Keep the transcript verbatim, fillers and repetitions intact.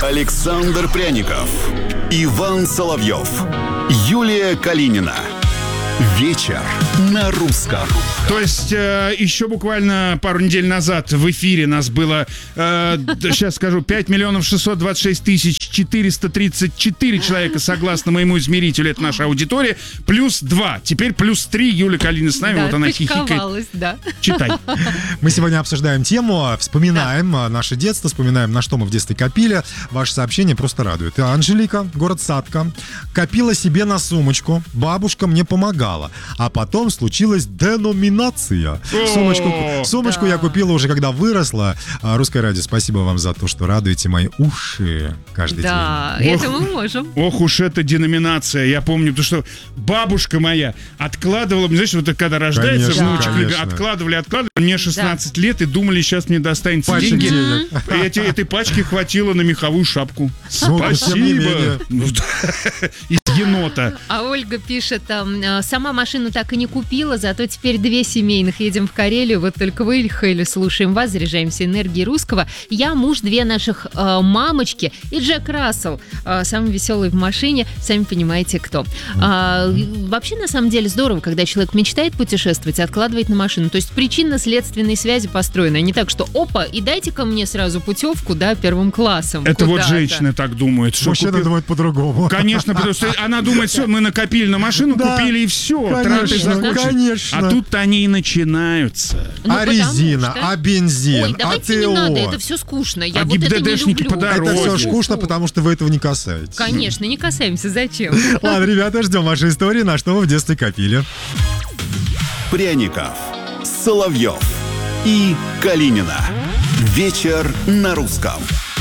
Александр Пряников, Иван Соловьев, Юлия Калинина. Вечер на русском. То есть э, еще буквально пару недель назад в эфире нас было, э, сейчас скажу, пять миллионов шестьсот двадцать шесть тысяч четыреста тридцать четыре человека, согласно моему измерителю, это наша аудитория, плюс два. Теперь плюс три. Юлия Калинина с нами, Да, вот она хихикает. Да. Читай. Мы сегодня обсуждаем тему, вспоминаем да. наше детство, вспоминаем, на что мы в детстве копили. Ваше сообщение просто радует. Анжелика, город Садка, копила себе на сумочку, бабушка мне помогала, а потом случилась деноминация. Сумочку, сумочку да. я купила уже, когда выросла. Русское радио, спасибо вам за то, что радуете мои уши каждый да, день. Да, это мы можем. Ох уж эта деноминация. Я помню, потому что бабушка моя откладывала, знаешь, вот когда рождается Конечно, внучек, конечно. откладывали, откладывали. Мне шестнадцать да. лет, и думали, сейчас мне достанется Пачек деньги. денег. И эти, этой пачки хватило на меховую шапку. Ну, Спасибо. Ну, да. Из енота. А Ольга пишет, там, сама машину так и не купила, зато теперь две семейных. Едем в Карелию, вот только выехали, слушаем вас, заряжаемся энергией русского. Я муж, две наших э, мамочки и Джек Рассел, э, самый веселый в машине, сами понимаете кто. А, вообще, на самом деле, здорово, когда человек мечтает путешествовать, откладывает на машину. То есть причинно-следственные связи построены. Не так, что опа, и дайте-ка мне сразу путевку, да, первым классом. Это куда-то. Вот женщины так думают. Что Мужчина купил... думает по-другому. Конечно, потому что она думает, все, мы накопили на машину, Да, купили и все. конечно, конечно. А тут они и начинаются. Ну, а резина, что... а бензин, Ой, а давайте не ТО. надо, это все скучно. Я А вот это не ГИБДДшники люблю. по дороге. Это все скучно, потому что вы этого не касаетесь. Конечно, не касаемся. Зачем? Ладно, ребята, ждем вашей истории, на что вы в детстве копили. Пряников, Соловьев и Калинина. Вечер на русском.